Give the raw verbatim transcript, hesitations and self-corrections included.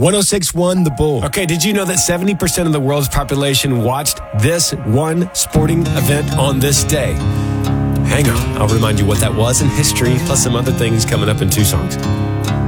one oh six point one The Bull. Okay, did you know that seventy percent of the world's population watched this one sporting event on this day? Hang on, I'll remind you what that was in history, plus some other things coming up in two songs.